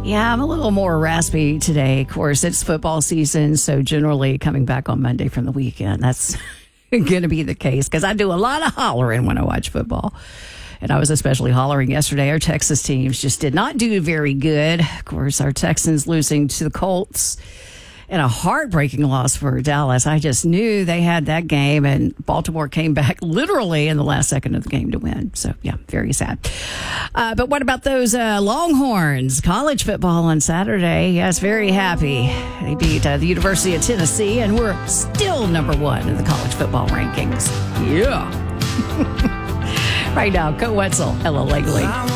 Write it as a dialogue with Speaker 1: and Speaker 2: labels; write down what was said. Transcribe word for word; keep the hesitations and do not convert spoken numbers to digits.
Speaker 1: Yeah, I'm a little more raspy today. Of course, it's football season, so generally coming back on Monday from the weekend, that's going to be the case because I do a lot of hollering when I watch football. And I was especially hollering yesterday. Our Texas teams just did not do very good. Of course, our Texans losing to the Colts and a heartbreaking loss for Dallas. I just knew they had that game, and Baltimore came back literally in the last second of the game to win. So, yeah, very sad. Uh, but what about those uh, Longhorns? College football on Saturday. Yes, very happy. They beat uh, the University of Tennessee, and we're still number one in the college football rankings. Yeah. Right now, Co Wetzel, Ella Langley.